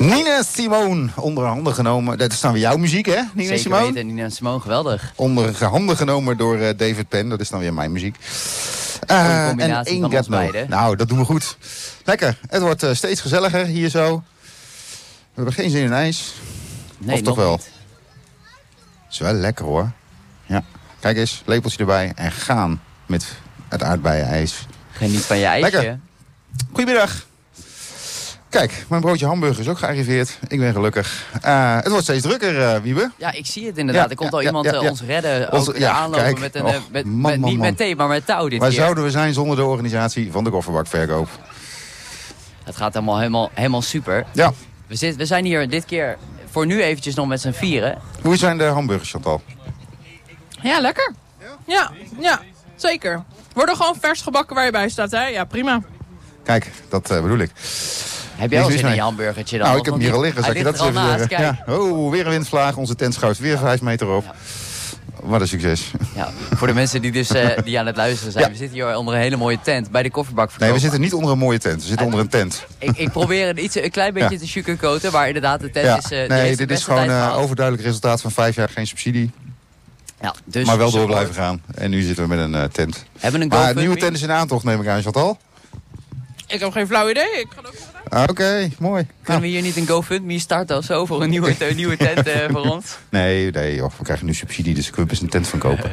Nina Simone, onder handen genomen. Dat is dan weer jouw muziek, hè, Nina Zeker Simone? weten, Nina Simone, geweldig. Onder handen genomen door David Penn, dat is dan weer mijn muziek. Goeie combinatie van ons beiden. Nou, dat doen we goed. Lekker, het wordt steeds gezelliger hier zo. We hebben geen zin in ijs. Nee, of toch nog wel? niet. Is wel lekker hoor. Ja, kijk eens, lepeltje erbij en gaan met het aardbeienijs. Geniet van je ijsje. Lekker. Goedemiddag. Kijk, mijn broodje hamburger is ook gearriveerd. Ik ben gelukkig. Het wordt steeds drukker, Wiebe. Ja, ik zie het inderdaad. Ja, er komt al ja, iemand ja. ons redden. Ons- Ook ja, aanlopen kijk. met een... Man. niet met thee, maar met touw dit Waar keer. zouden we zijn zonder de organisatie van de kofferbakverkoop? Het gaat helemaal super. Ja. We zijn hier dit keer voor nu eventjes nog met z'n vieren. Hoe zijn de hamburgers, Chantal? Ja, lekker. Ja, zeker. Worden gewoon vers gebakken waar je bij staat, hè? Ja, prima. Kijk, dat bedoel ik. Heb jij wel Niks zin mis in je mee. hamburgertje dan? Nou, ik heb hem hier al liggen. Zal Hij ik je dat ligt eens er al even naast, zeggen? kijk. Ja. Oh, weer een windvlaag. Onze tent schuift weer 5 meter op. Ja. Wat een succes. Ja, voor de mensen die dus die aan het luisteren zijn. Ja. We zitten hier onder een hele mooie tent bij de kofferbakverkoop. Nee, we zitten niet onder een mooie tent. We zitten onder een tent. Ik probeer het een klein beetje Ja. te sugarcoaten, maar inderdaad de tent Ja. is... die heeft Nee, de dit is beste gewoon tijd gehad. overduidelijk resultaat van 5 jaar geen subsidie. Ja, dus Maar wel door support. blijven gaan. En nu zitten we met een tent. Hebben een Maar een GoFundMe? nieuwe tent is in aantocht, neem ik aan, Chantal. Ik heb geen flauw idee. Ik ga het ook even Oké, mooi. Kunnen we hier niet een GoFundMe starten of zo voor een nieuwe tent voor ons? Nee, joh, we krijgen nu subsidie, dus ik wil best een tent van kopen.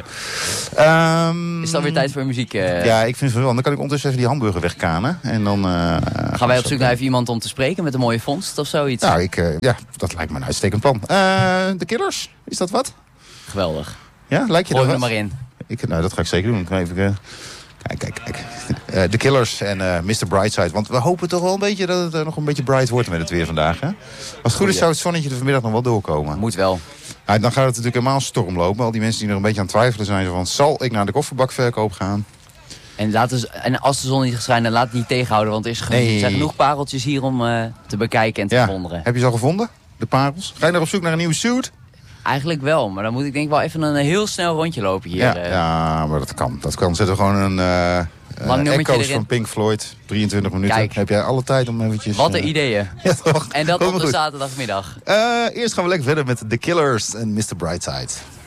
Is het alweer tijd voor muziek? Ja, ik vind het wel. Dan kan ik ondertussen even die hamburger wegkanen. En dan Gaan wij op zoek naar even iemand om te spreken met een mooie vondst of zoiets? Nou, dat lijkt me een uitstekend plan. The Killers, is dat wat? Geweldig. Ja, lijkt je Gooi dat er wat? maar in. Nou, dat ga ik zeker doen. Ik ga even, kijk. The Killers en Mr. Brightside. Want we hopen toch wel een beetje dat het nog een beetje bright wordt met het weer vandaag. Hè? Als het goed is zou het zonnetje er vanmiddag nog wel doorkomen. Moet wel. Nou, dan gaat het natuurlijk helemaal storm lopen. Al die mensen die nog een beetje aan het twijfelen zijn. Van, zal ik naar de kofferbakverkoop gaan? En als de zon niet gaat schijnen, laat het niet tegenhouden. Want er zijn genoeg pareltjes hier om te bekijken en te bewonderen. Heb je ze al gevonden? De parels? Ga je nog op zoek naar een nieuwe suit? Eigenlijk wel, maar dan moet ik denk wel even een heel snel rondje lopen hier. Ja, maar dat kan. Dat kan. Zetten we gewoon een nummertje Echoes erin. van Pink Floyd. 23 minuten. Kijk. Heb jij alle tijd om eventjes... Wat een ideeën. Ja, toch? En dat Komt op de goed. zaterdagmiddag. Eerst gaan we lekker verder met The Killers en Mr. Brightside.